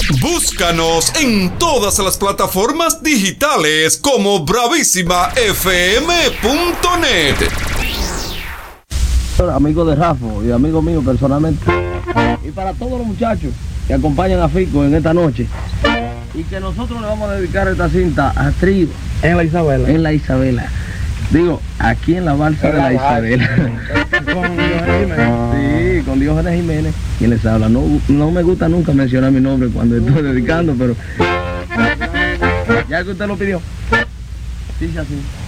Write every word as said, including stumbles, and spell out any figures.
Búscanos en todas las plataformas digitales como bravísima f m punto net. Amigo de Rafa y amigo mío personalmente. Y para todos los muchachos que acompañan a Fico en esta noche. Y que nosotros le vamos a dedicar esta cinta a Trío. En la Isabela. En la Isabela. Digo, aquí en la balsa de la Isabela. Con Diógenes Jiménez. Sí, con Diógenes Jiménez. Quien les habla. No, no me gusta nunca mencionar mi nombre cuando estoy dedicando, pero... Ya que usted lo pidió. Dice así.